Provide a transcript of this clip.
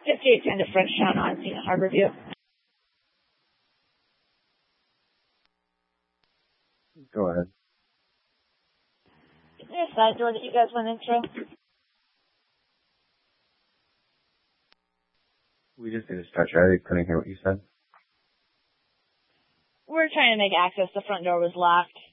5810 to Frenchtown on scene at Harborview. Go ahead. Is there a side door that you guys went into? We just need a stretcher. I couldn't hear what you said. We're trying to make access. The front door was locked.